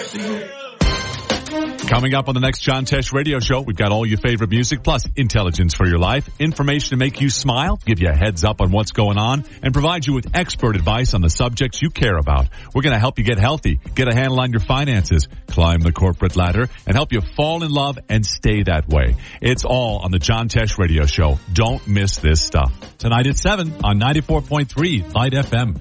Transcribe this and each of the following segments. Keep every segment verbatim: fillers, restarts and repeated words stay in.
Coming up on the next John Tesh Radio Show, we've got all your favorite music, plus intelligence for your life, information to make you smile, give you a heads up on what's going on, and provide you with expert advice on the subjects you care about. We're going to help you get healthy, get a handle on your finances, climb the corporate ladder, and help you fall in love and stay that way. It's all on the John Tesh Radio Show. Don't miss this stuff. Tonight at seven on ninety-four point three Light F M.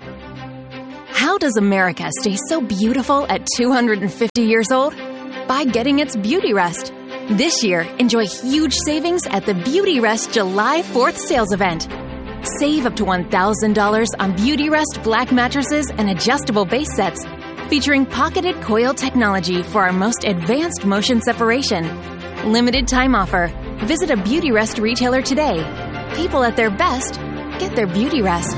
How does America stay so beautiful at two hundred fifty years old? By getting its Beauty Rest. This year, enjoy huge savings at the Beauty Rest July fourth sales event. Save up to one thousand dollars on Beauty Rest black mattresses and adjustable base sets, featuring pocketed coil technology for our most advanced motion separation. Limited time offer. Visit a Beauty Rest retailer today. People at their best get their Beauty Rest.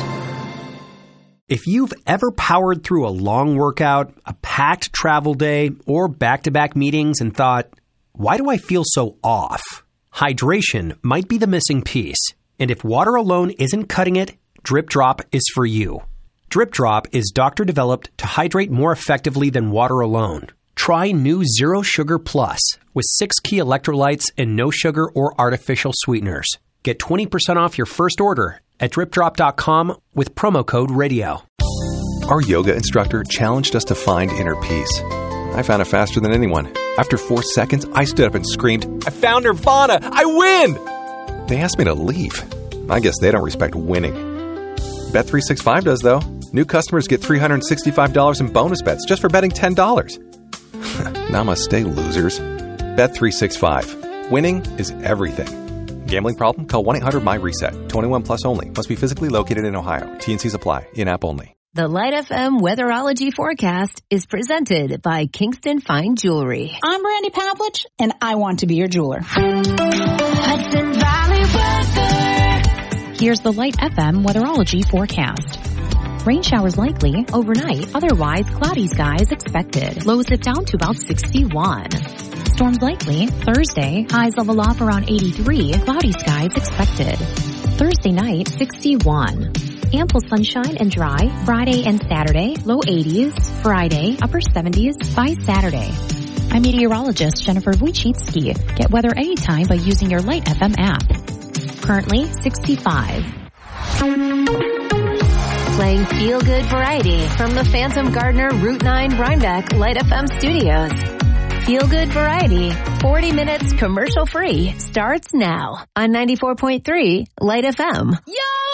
If you've ever powered through a long workout, a packed travel day, or back-to-back meetings and thought, why do I feel so off? Hydration might be the missing piece. And if water alone isn't cutting it, Drip Drop is for you. Drip Drop is doctor-developed to hydrate more effectively than water alone. Try new Zero Sugar Plus with six key electrolytes and no sugar or artificial sweeteners. Get twenty percent off your first order at drip drop dot com with promo code radio. Our yoga instructor challenged us to find inner peace. I found it faster than anyone. After four seconds, I stood up and screamed, I found Nirvana! I win! They asked me to leave. I guess they don't respect winning. Bet three sixty-five does, though. New customers get three hundred sixty-five dollars in bonus bets just for betting ten dollars. Namaste, losers. Bet three sixty-five. Winning is everything. Gambling problem? Call one eight hundred M Y reset. twenty-one plus only. Must be physically located in Ohio. T and C's apply. In-app only. The Light F M Weatherology Forecast is presented by Kingston Fine Jewelry. I'm Brandy Pavlich, and I want to be your jeweler. Hudson Valley weather. Here's the Light F M Weatherology Forecast. Rain showers likely overnight. Otherwise, cloudy skies expected. Lows dip down to about sixty-one. Storms likely Thursday. Highs level off around eighty-three. Cloudy skies expected. Thursday night, sixty-one. Ample sunshine and dry. Friday and Saturday, low eighties. Friday, upper seventies by Saturday. I'm meteorologist Jennifer Wojcicki. Get weather anytime by using your Light F M app. Currently, sixty-five. Playing feel-good variety from the Phantom Gardener Route nine Rhinebeck Light F M studios. Feel-good variety, forty minutes commercial-free, starts now on ninety-four point three Light F M. Yo!